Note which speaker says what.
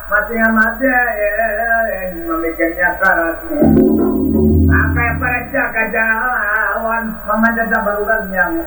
Speaker 1: mati memikirnya karasnya. Akai para jaga jalan, memanjat barugan yang